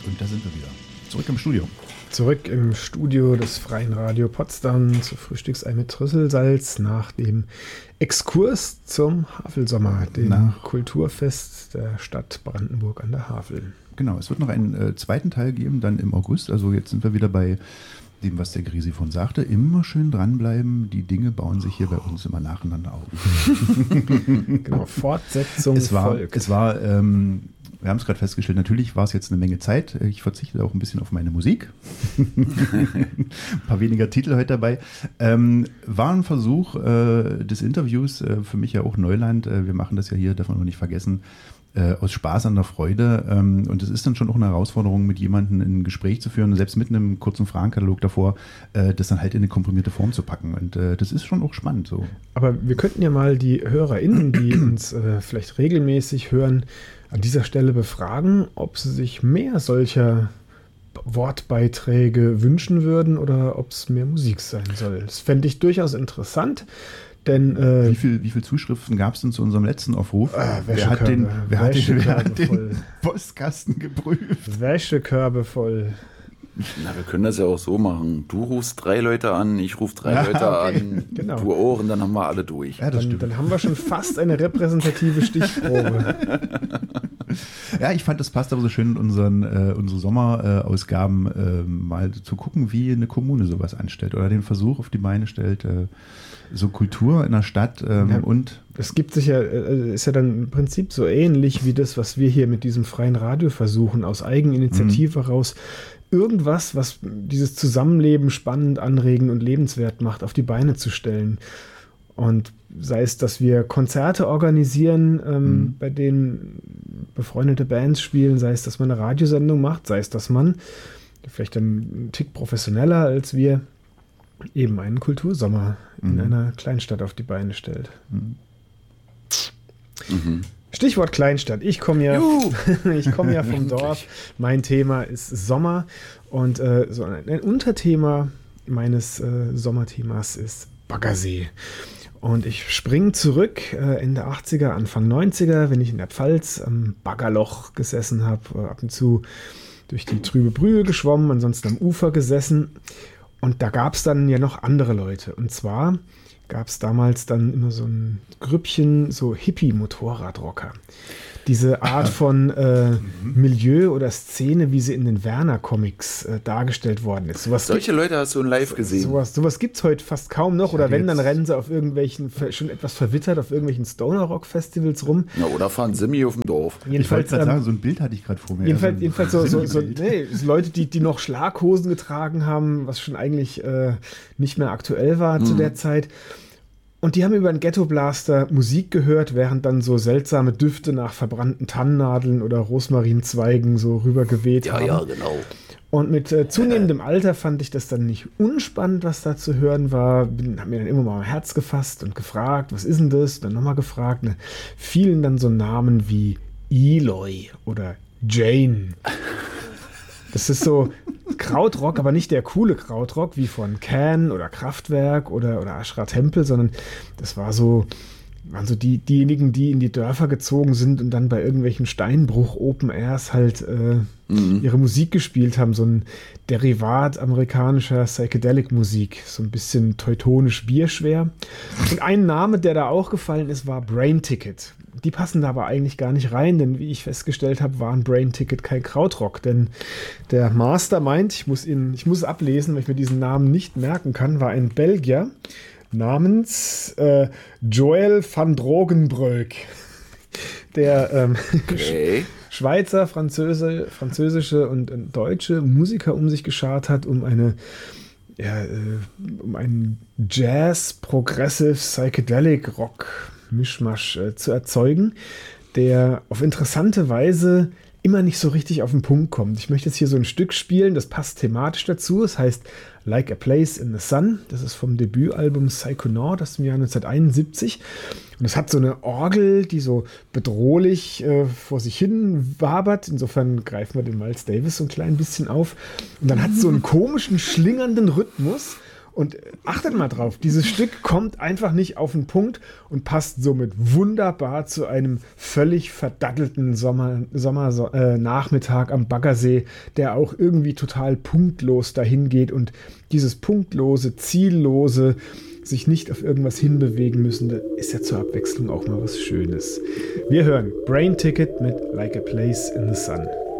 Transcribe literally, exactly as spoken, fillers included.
Und da sind wir wieder. Zurück im Studio. Zurück im Studio des Freien Radio Potsdam zu Frühstücksei mit Trüsselsalz nach dem Exkurs zum Havelsommer, dem nach Kulturfest der Stadt Brandenburg an der Havel. Genau, es wird noch einen äh, zweiten Teil geben, dann im August. Also jetzt sind wir wieder bei dem, was der Grisi von sagte. Immer schön dranbleiben. Die Dinge bauen sich hier bei uns immer nacheinander auf. Genau, Fortsetzung es war, folgt. Es war... Ähm, Wir haben es gerade festgestellt, natürlich war es jetzt eine Menge Zeit. Ich verzichte auch ein bisschen auf meine Musik. Ein paar weniger Titel heute dabei. Ähm, war ein Versuch äh, des Interviews, äh, für mich ja auch Neuland. Äh, wir machen das ja hier, darf man noch nicht vergessen, äh, aus Spaß an der Freude. Ähm, und es ist dann schon auch eine Herausforderung, mit jemandem ein Gespräch zu führen, selbst mit einem kurzen Fragenkatalog davor, äh, das dann halt in eine komprimierte Form zu packen. Und äh, das ist schon auch spannend. So. Aber wir könnten ja mal die HörerInnen, die uns äh, vielleicht regelmäßig hören, an dieser Stelle befragen, ob sie sich mehr solcher Wortbeiträge wünschen würden oder ob es mehr Musik sein soll. Das fände ich durchaus interessant, denn... Äh, wie viele wie viel Zuschriften gab es denn zu unserem letzten Aufruf? Äh, wer hat den, wer hat den, wer hat den voll. Postkasten geprüft? Wäschekörbe voll. Na, wir können das ja auch so machen. Du rufst drei Leute an, ich ruf drei ja, Leute okay. an, genau. du Ohren, dann haben wir alle durch. Ja, das dann, stimmt. Dann haben wir schon fast eine repräsentative Stichprobe. Ja, ich fand, das passt aber so schön in unseren, äh, unsere Sommerausgaben äh, mal zu gucken, wie eine Kommune sowas anstellt oder den Versuch auf die Beine stellt, äh, so Kultur in der Stadt ähm, ja, und... Es gibt sich ja, äh, ist ja dann im Prinzip so ähnlich wie das, was wir hier mit diesem freien Radio versuchen, aus Eigeninitiative mhm. heraus irgendwas, was dieses Zusammenleben spannend, anregend und lebenswert macht, auf die Beine zu stellen. Und sei es, dass wir Konzerte organisieren, ähm, mhm. bei denen befreundete Bands spielen, sei es, dass man eine Radiosendung macht, sei es, dass man vielleicht einen Tick professioneller als wir eben einen Kultursommer mhm. in einer Kleinstadt auf die Beine stellt. Mhm. Mhm. Stichwort Kleinstadt. Ich komme ja, ich komme ja vom Dorf. Mein Thema ist Sommer und äh, so ein, ein Unterthema meines äh, Sommerthemas ist Baggersee. Und ich springe zurück äh, Ende achtziger, Anfang neunziger, wenn ich in der Pfalz am Baggerloch gesessen habe, äh, ab und zu durch die trübe Brühe geschwommen, ansonsten am Ufer gesessen. Und da gab es dann ja noch andere Leute. Und zwar gab es damals dann immer so ein Grüppchen, so Hippie-Motorradrocker. Diese Art von äh, Milieu oder Szene, wie sie in den Werner-Comics äh, dargestellt worden ist. Sowas Solche gibt, Leute hast du in live gesehen. Sowas, sowas gibt es heute fast kaum noch. Oder wenn, dann rennen sie auf irgendwelchen, schon etwas verwittert, auf irgendwelchen Stoner-Rock-Festivals rum. Ja, oder fahren Simi auf dem Dorf. Jedenfalls, ich wollte gerade ähm, sagen, so ein Bild hatte ich gerade vor mir. Jedenfalls, also jedenfalls so, so, so, nee, so Leute, die, die noch Schlaghosen getragen haben, was schon eigentlich äh, nicht mehr aktuell war mhm. zu der Zeit. Und die haben über einen Ghetto-Blaster Musik gehört, während dann so seltsame Düfte nach verbrannten Tannennadeln oder Rosmarinzweigen so rübergeweht ja, haben. Ja, genau. Und mit äh, zunehmendem Alter fand ich das dann nicht unspannend, was da zu hören war. Bin, hab mir dann immer mal am Herz gefasst und gefragt, was ist denn das? Und dann nochmal gefragt. Ne? Fielen dann so Namen wie Eloy oder Jane. Das ist so Krautrock, aber nicht der coole Krautrock wie von Can oder Kraftwerk oder, oder Ashra Tempel, sondern das war so, waren so die, diejenigen, die in die Dörfer gezogen sind und dann bei irgendwelchen Steinbruch-Open-Airs halt äh, mhm. ihre Musik gespielt haben. So ein Derivat amerikanischer Psychedelic-Musik, so ein bisschen teutonisch bierschwer. Und ein Name, der da auch gefallen ist, war Brain Ticket. Die passen da aber eigentlich gar nicht rein, denn wie ich festgestellt habe, war ein Brain Ticket kein Krautrock. Denn der Master meint, ich muss ihn, ich muss es ablesen, weil ich mir diesen Namen nicht merken kann, war ein Belgier namens äh, Joël van Drogenbroek. Der ähm, okay. Schweizer, Französe, französische und, und deutsche Musiker um sich geschart hat, um eine ja, äh, um einen Jazz, Progressive, Psychedelic Rock Mischmasch äh, zu erzeugen, der auf interessante Weise immer nicht so richtig auf den Punkt kommt. Ich möchte jetzt hier so ein Stück spielen, das passt thematisch dazu. Es heißt Like a Place in the Sun. Das ist vom Debütalbum Psychonaut aus dem Jahr neunzehnhunderteinundsiebzig. Und es hat so eine Orgel, die so bedrohlich äh, vor sich hin wabert. Insofern greifen wir den Miles Davis so ein klein bisschen auf. Und dann hat es so einen komischen, schlingernden Rhythmus. Und achtet mal drauf, dieses Stück kommt einfach nicht auf den Punkt und passt somit wunderbar zu einem völlig verdattelten Sommer, Sommer, so, äh, Nachmittag am Baggersee, der auch irgendwie total punktlos dahin geht. Und dieses punktlose, ziellose, sich nicht auf irgendwas hinbewegen müssen, ist ja zur Abwechslung auch mal was Schönes. Wir hören Brain Ticket mit Like a Place in the Sun.